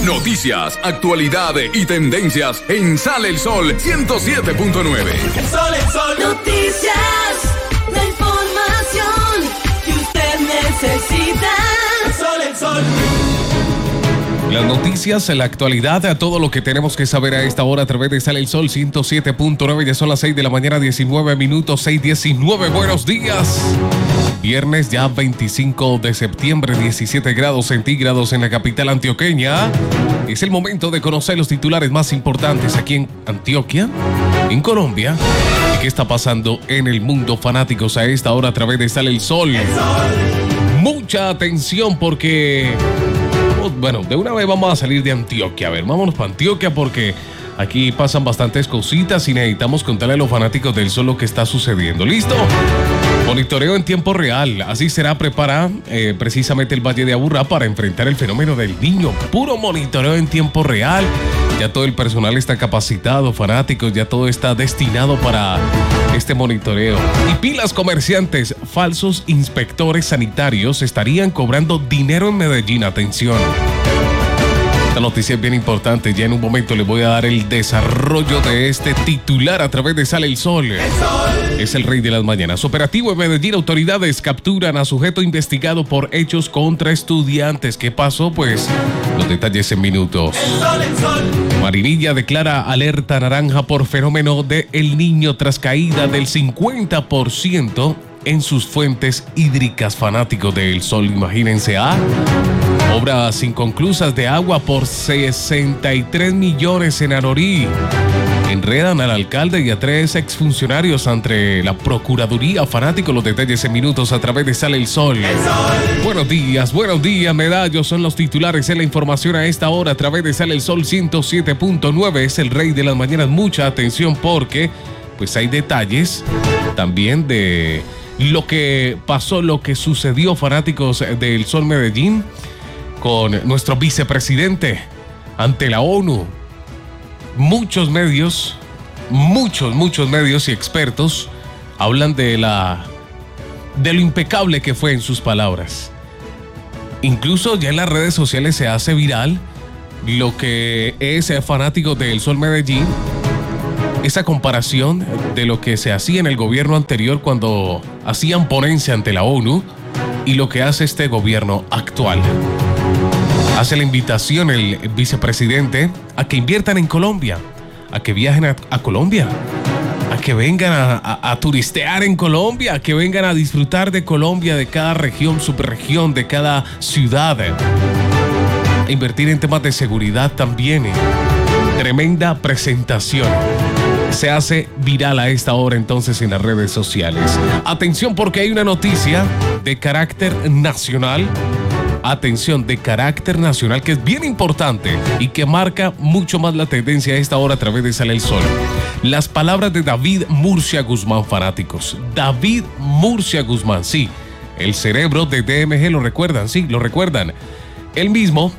Noticias, actualidad y tendencias en Sale el Sol 107.9. El sol. Noticias, la información que usted necesita. El sol. Las noticias, la actualidad, todo lo que tenemos que saber a esta hora a través de Sale el Sol 107.9. Ya son las 6 de la mañana, 19 minutos, 6:19. Buenos días. Viernes ya 25 de septiembre, 17 grados centígrados en la capital antioqueña. Es el momento de conocer los titulares más importantes aquí en Antioquia, en Colombia. ¿Y qué está pasando en el mundo, fanáticos, a esta hora a través de Sale el Sol? Mucha atención porque... Bueno, de una vez vamos a salir de Antioquia. A ver, vámonos para Antioquia porque aquí pasan bastantes cositas y necesitamos contarle a los fanáticos del Sol lo que está sucediendo. ¿Listo? Monitoreo en tiempo real. Así será preparada precisamente el Valle de Aburrá para enfrentar el fenómeno del Niño. Puro monitoreo en tiempo real. Ya todo el personal está capacitado, fanáticos, ya todo está destinado para este monitoreo. Y pilas, comerciantes, falsos inspectores sanitarios estarían cobrando dinero en Medellín. Atención. Esta noticia es bien importante. Ya en un momento les voy a dar el desarrollo de este titular a través de Sale el Sol. Es el rey de las mañanas. Operativo en Medellín. Autoridades capturan a sujeto investigado por hechos contra estudiantes. ¿Qué pasó? Pues los detalles en minutos. El sol. Marinilla declara alerta naranja por fenómeno de El Niño tras caída del 50% en sus fuentes hídricas. Fanáticos del Sol, imagínense. Obras inconclusas de agua por 63 millones en Anorí. Enredan al alcalde y a 3 exfuncionarios ante la Procuraduría. Fanáticos, los detalles en minutos a través de Sale el Sol. Buenos días, medallos. Son los titulares en la información a esta hora a través de Sale el Sol 107.9. Es el rey de las mañanas. Mucha atención porque pues hay detalles también de lo que pasó, lo que sucedió, fanáticos del Sol Medellín, con nuestro vicepresidente ante la ONU. Muchos medios y expertos hablan de lo impecable que fue en sus palabras. Incluso ya en las redes sociales se hace viral lo que es fanático del Sol Medellín, esa comparación de lo que se hacía en el gobierno anterior cuando hacían ponencia ante la ONU y lo que hace este gobierno actual. Hace la invitación el vicepresidente a que inviertan en Colombia, a que viajen a Colombia, a que vengan a turistear en Colombia, a que vengan a disfrutar de Colombia, de cada región, subregión, de cada ciudad. A invertir en temas de seguridad también. Tremenda presentación. Se hace viral a esta hora entonces en las redes sociales. Atención porque hay una noticia de carácter nacional. Atención, de carácter nacional, que es bien importante y que marca mucho más la tendencia a esta hora a través de Sale el Sol. Las palabras de David Murcia Guzmán, fanáticos. David Murcia Guzmán, sí, el cerebro de DMG, ¿lo recuerdan? Sí, lo recuerdan. Él mismo,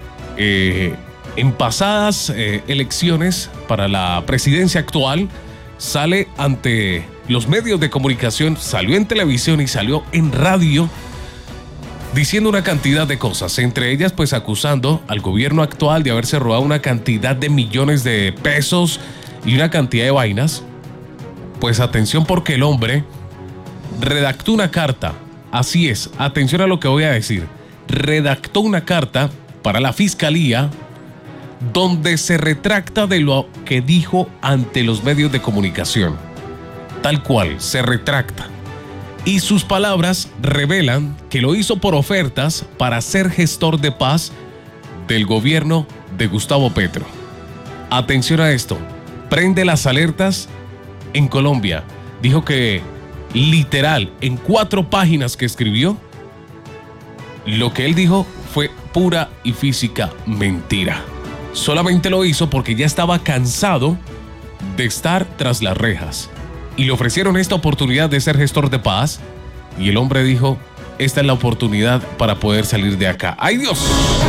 en pasadas elecciones para la presidencia actual, sale ante los medios de comunicación, salió en televisión y salió en radio, diciendo una cantidad de cosas, entre ellas pues acusando al gobierno actual de haberse robado una cantidad de millones de pesos y una cantidad de vainas. Pues atención porque el hombre redactó una carta, así es, atención a lo que voy a decir, redactó una carta para la fiscalía donde se retracta de lo que dijo ante los medios de comunicación, tal cual, se retracta. Y sus palabras revelan que lo hizo por ofertas para ser gestor de paz del gobierno de Gustavo Petro. Atención a esto, prende las alertas en Colombia. Dijo que literal, en 4 páginas que escribió, lo que él dijo fue pura y física mentira. Solamente lo hizo porque ya estaba cansado de estar tras las rejas. Y le ofrecieron esta oportunidad de ser gestor de paz. Y el hombre dijo, esta es la oportunidad para poder salir de acá. ¡Ay, Dios!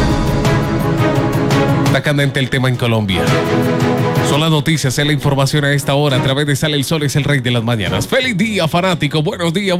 Está candente el tema en Colombia. Son las noticias, es la información a esta hora a través de Sale el Sol, es el rey de las mañanas. ¡Feliz día, fanático! ¡Buenos días!